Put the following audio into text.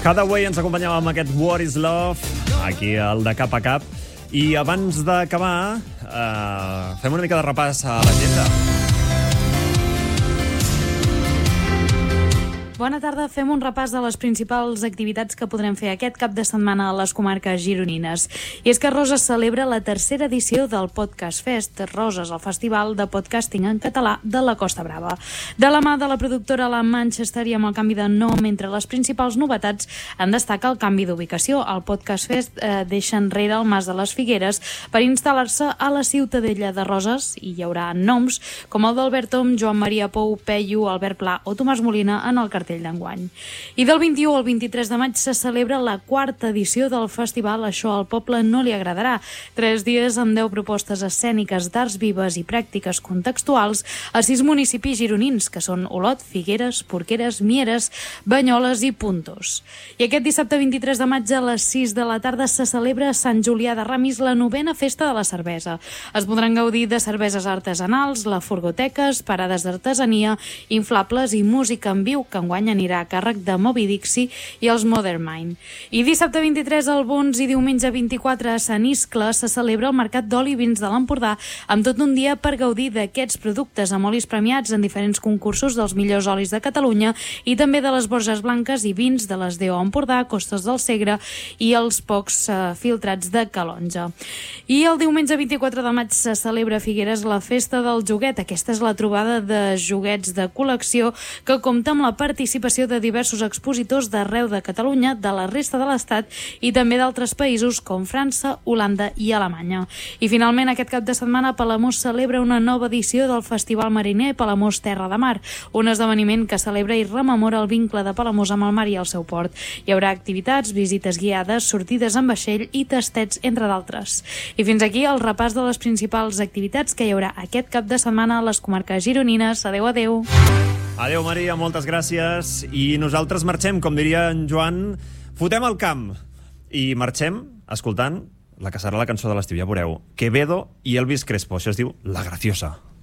Hathaway ens acompanyava amb aquest What is Love, aquí al de cap a cap. I abans d'acabar, fem una mica de repàs a l'agenda. Bona tarda, fem un repàs de les principals activitats que podrem fer aquest cap de setmana a les comarques gironines. I és que Roses celebra la tercera edició del Podcast Fest. Roses, el festival de podcasting en català de la Costa Brava. De la mà de la productora La Manchester i amb el canvi de nom, entre les principals novetats en destaca el canvi d'ubicació. El Podcast Fest deixa enrere el Mas de les Figueres per instal·lar-se a la Ciutadella de Roses i hi haurà noms com el d'Albert Tom, Joan Maria Pou, Peyu, Albert Pla o Tomàs Molina en el cartell d'enguany. I del 21 al 23 de maig se celebra la quarta edició del festival Això al poble no li agradarà. 3 dies amb 10 propostes escèniques d'arts vives i pràctiques contextuals a 6 municipis gironins, que són Olot, Figueres, Porqueres, Mieres, Banyoles i Puntos. I aquest dissabte 23 de maig a les 6 de la tarda se celebra a Sant Julià de Ramis la 9ª Festa de la Cervesa. Es podran gaudir de cerveses artesanals, la furgoteques, parades d'artesania, inflables i música en viu, que enguany anirà a càrrec de Moby Dixie i els Modern Mind. I dissabte 23 al Bons i diumenge 24 a Sant Iscle se celebra el Mercat d'Oli i Vins de l'Empordà amb tot un dia per gaudir d'aquests productes amb olis premiats en diferents concursos dels millors olis de Catalunya i també de les borges blanques i vins de les DO Empordà, Costes del Segre i els pocs filtrats de Calonja. I el diumenge 24 de maig se celebra a Figueres la Festa del Joguet. Aquesta és la trobada de joguets de col·lecció que compta amb la participació de diversos expositors d'arreu de Catalunya, de la resta de l'Estat i també d'altres països com França, Holanda i Alemanya. I finalment, aquest cap de setmana, Palamós celebra una nova edició del Festival Mariner Palamós Terra de Mar, un esdeveniment que celebra i rememora el vincle de Palamós amb el mar i el seu port. Hi haurà activitats, visites guiades, sortides en vaixell i tastets, entre d'altres. I fins aquí el repàs de les principals activitats que hi haurà aquest cap de setmana a les comarques gironines. Adéu, adéu. Adéu, Maria, moltes gràcies. I nosaltres marxem, com diria en Joan, fotem el camp. I marxem escoltant la que serà la cançó de l'estiu, ja veureu. Quevedo i Elvis Crespo, això es diu La Graciosa.